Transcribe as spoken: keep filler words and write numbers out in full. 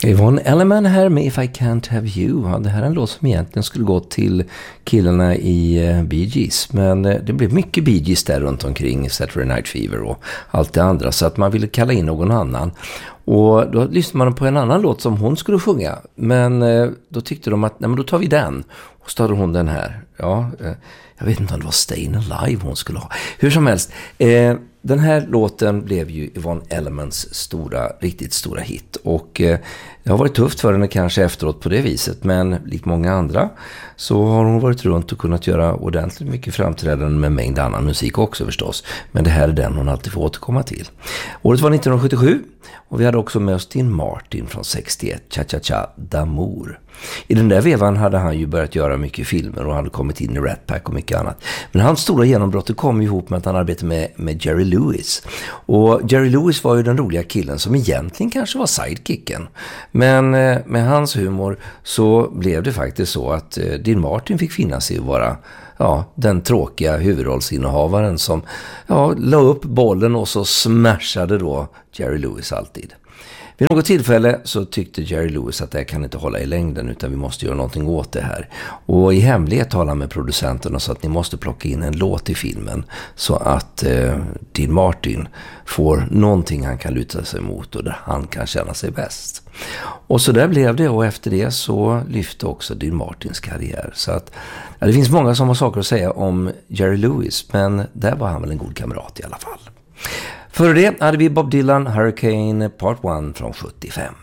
Yvonne Elliman här med If I Can't Have You. Ja, det här är en låt som egentligen skulle gå till killarna i Bee Gees. Men det blev mycket Bee Gees där runt omkring Saturday Night Fever och allt det andra. Så att man ville kalla in någon annan. Och då lyssnade man på en annan låt som hon skulle sjunga. Men då tyckte de att nej, men då tar vi den. Och så tar hon den här. Ja, jag vet inte om det var Stayin' Alive hon skulle ha. Hur som helst. Eh, den här låten blev ju Yvonne Ellimans stora, riktigt stora hit. Och eh, det har varit tufft för henne kanske efteråt på det viset. Men likt många andra så har hon varit runt och kunnat göra ordentligt mycket framträdanden med mängd annan musik också förstås. Men det här är den hon alltid får återkomma till. Året var nittonhundrasjuttiosju och vi hade också med oss Dean Martin från sextioett, Cha Cha Cha d'Amour. I den där vevan hade han ju börjat göra mycket filmer och hade kommit in i Rat Pack och mycket annat. Men hans stora genombrott kom ihop med att han arbetade med, med Jerry Lewis. Och Jerry Lewis var ju den roliga killen som egentligen kanske var sidekicken. Men med hans humor så blev det faktiskt så att Dean Martin fick finna sig att vara ja, den tråkiga huvudrollsinnehavaren som ja, la upp bollen och så smashade då Jerry Lewis alltid. Vid något tillfälle så tyckte Jerry Lewis att det kan inte hålla i längden utan vi måste göra någonting åt det här. Och i hemlighet talade med producenterna så att ni måste plocka in en låt i filmen så att eh, Dean Martin får någonting han kan luta sig mot och där han kan känna sig bäst. Och så där blev det och efter det så lyfte också Dean Martins karriär. Så att ja, det finns många som har saker att säga om Jerry Lewis men där var han väl en god kamrat i alla fall. Före det hade vi Bob Dylan, Hurricane Part ett från sjuttiofem.